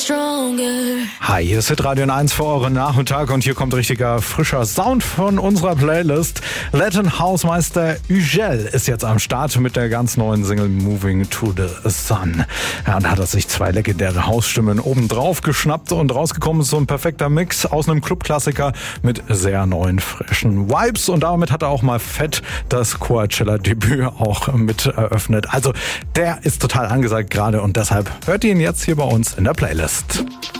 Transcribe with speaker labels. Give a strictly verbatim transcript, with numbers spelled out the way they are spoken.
Speaker 1: Hi, hier ist Hitradio eins für euren Nachmittag und hier kommt richtiger frischer Sound von unserer Playlist. Latin Hausmeister Ugel ist jetzt am Start mit der ganz neuen Single Moving to the Sun. Ja, und da hat er sich zwei legendäre Hausstimmen obendrauf geschnappt und rausgekommen ist so ein perfekter Mix aus einem Clubklassiker mit sehr neuen, frischen Vibes und damit hat er auch mal fett das Coachella-Debüt auch mit eröffnet. Also der ist total angesagt gerade und deshalb hört ihr ihn jetzt hier bei uns in der Playlist.